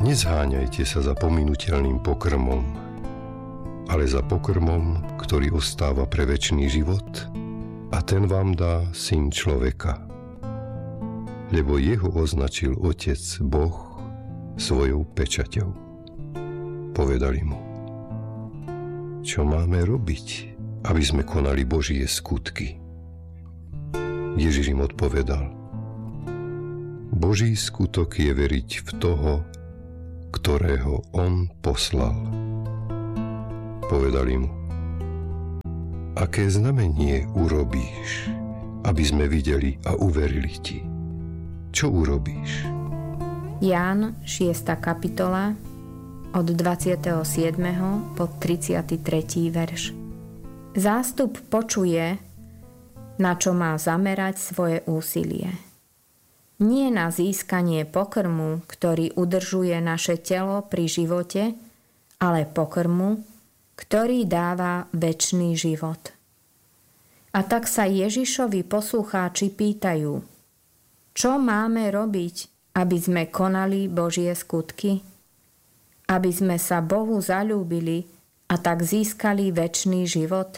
Nezháňajte sa za pominuteľným pokrmom, ale za pokrmom, ktorý ostáva pre večný život, a ten vám dá Syn človeka. Lebo jeho označil Otec Boh svojou pečaťou. Povedali mu: čo máme robiť, aby sme konali Božie skutky? Ježiš im odpovedal: Boží skutok je veriť v toho, ktorého on poslal. Povedali mu: aké znamenie urobíš, aby sme videli a uverili ti? Čo urobíš? Ján, 6. kapitola, od 27. po 33. verš. Zástup počuje, na čo má zamerať svoje úsilie. Nie na získanie pokrmu, ktorý udržuje naše telo pri živote, ale pokrmu, ktorý dáva večný život. A tak sa Ježišovi poslucháči pýtajú: čo máme robiť, aby sme konali Božie skutky? Aby sme sa Bohu zaľúbili a tak získali večný život?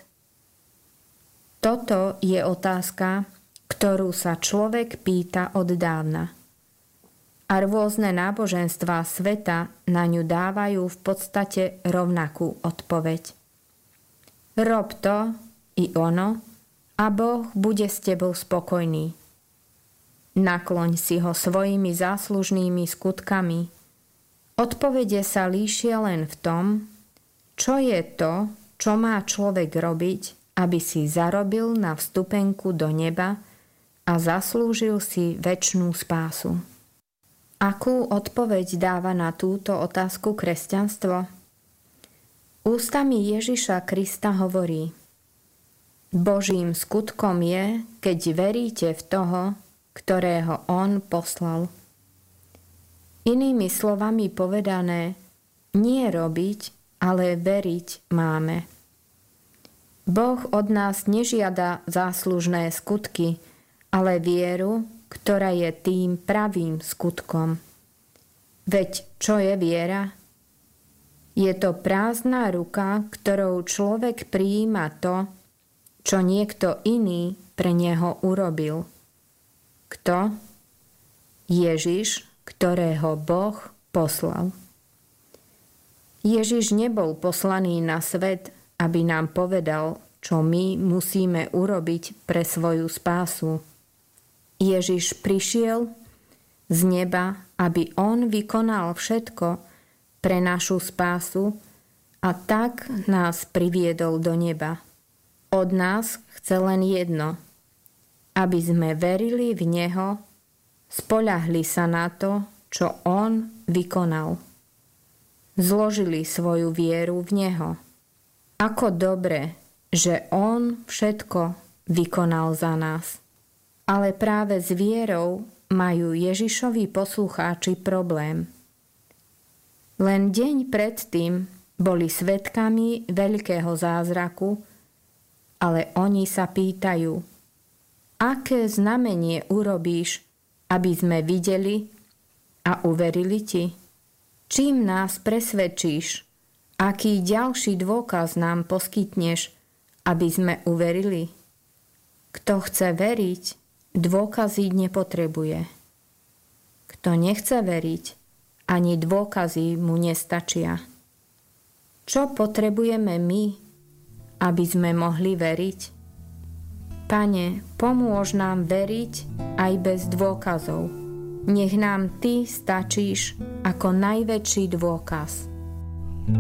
Toto je otázka, ktorú sa človek pýta od dávna. A rôzne náboženstvá sveta na ňu dávajú v podstate rovnakú odpoveď. Rob to i ono a Boh bude s tebou spokojný. Nakloň si ho svojimi záslužnými skutkami. Odpovede sa líšia len v tom, čo je to, čo má človek robiť, aby si zarobil na vstupenku do neba a zaslúžil si večnú spásu. Akú odpoveď dáva na túto otázku kresťanstvo? Ústami Ježiša Krista hovorí: Božím skutkom je, keď veríte v toho, ktorého on poslal. Inými slovami povedané, nie robiť, ale veriť máme. Boh od nás nežiada záslužné skutky, ale vieru, ktorá je tým pravým skutkom. Veď čo je viera? Je to prázdna ruka, ktorou človek prijíma to, čo niekto iný pre neho urobil. Kto? Ježiš, ktorého Boh poslal. Ježiš nebol poslaný na svet, aby nám povedal, čo my musíme urobiť pre svoju spásu. Ježiš prišiel z neba, aby on vykonal všetko pre našu spásu a tak nás priviedol do neba. Od nás chce len jedno, aby sme verili v Neho, spoľahli sa na to, čo on vykonal. Zložili svoju vieru v Neho. Ako dobre, že on všetko vykonal za nás. Ale práve s vierou majú Ježišovi poslucháči problém. Len deň predtým boli svedkami veľkého zázraku, ale oni sa pýtajú: aké znamenie urobíš, aby sme videli a uverili ti? Čím nás presvedčíš? Aký ďalší dôkaz nám poskytneš, aby sme uverili? Kto chce veriť, dôkazy nepotrebuje. Kto nechce veriť, ani dôkazy mu nestačia. Čo potrebujeme my, aby sme mohli veriť? Pane, pomôž nám veriť aj bez dôkazov. Nech nám Ty stačíš ako najväčší dôkaz.